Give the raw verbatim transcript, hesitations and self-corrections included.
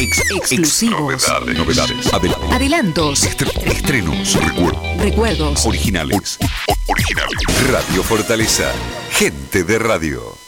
Ex exclusivos. Novedades. Novedades. Adel Adelantos. Estre estrenos. Recuerdos. Recuerdos. Originales. O originales. Radio Fortaleza. Gente de radio.